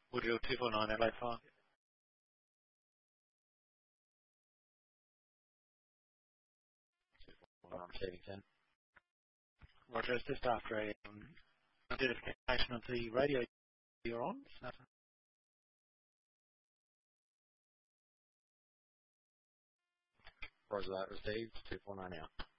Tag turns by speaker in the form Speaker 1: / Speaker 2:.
Speaker 1: Woodville 249 Adelaide 5.
Speaker 2: I'm receiving 10.
Speaker 1: Roger, it's just after a identification of the radio you're on.
Speaker 2: Roger that, received 249 now.